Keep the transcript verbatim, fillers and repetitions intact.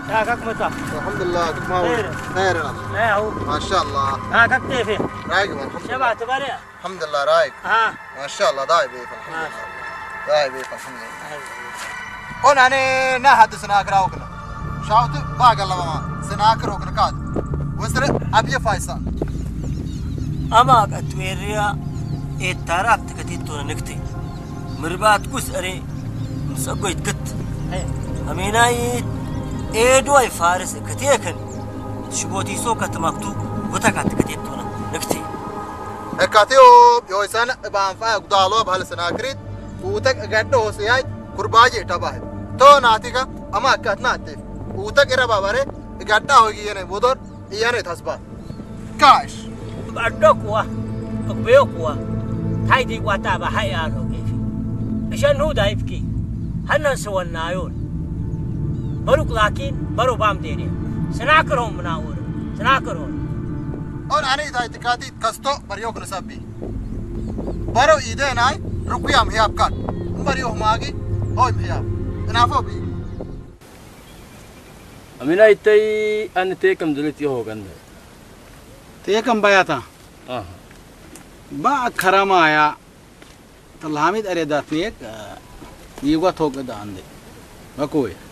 يا كاك متى الحمد لله كيف ما هو خير خير ايه هو ما شاء الله ها كاك كيفي رايق الحمد لله شبعت بريء الحمد لله رايق ها ما شاء الله دايب الحمد ما لله شاء الله دايب الحمد لله أنا أنا نهاد سناكر أوكنا شاوت باق الله ما سناكر أوكنا كاد وسر أبي فايسان أما كتويريا التراك تكتيتونا نكتي مربات كوس أري مسقوي تكت أميناي إيدواي فارس كتيكن شبوتي سوكا تماكتو وتاكا تكتيتونا نكتي كاتيو يويسان بانفا قدالو بهال سناكريت وتك قدو سياي كرباجي تباه تو ناتيكا أما كاتنا تيف وتك إرا باباري قدا هوجي يعني بودر يعني تسبا كاش أدوكوا أقبيوكوا هايدي واتابا هايانو كيفي عشان هو دايفكي هنا سوى النايون بروك لكن برو بام ديري سناكرهم مناور سناكرهم أنا أنا إذا تكاتي كستو بريوك نسبي برو إيدي ناي ركويام هياب كات بريوه ماجي هوي هياب أنا فوبي أمينا إتاي أنا تيكم دلتي هو كندا تيكم بياتا آه با كرامة يا تلاميذ أريداتنيك يوقع توقع ده عندي ما كوي